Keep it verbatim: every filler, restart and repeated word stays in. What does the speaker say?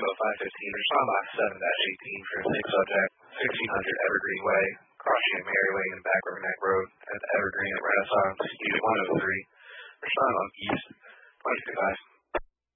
Rainbow five fifteen, respond box seven dash eighteen for a six subject, sixteen hundred Evergreen Way, crossing Mary Lane and Back River Neck Road at the Evergreen at Renaissance, Unit one oh three. Respond on East, twenty-two five.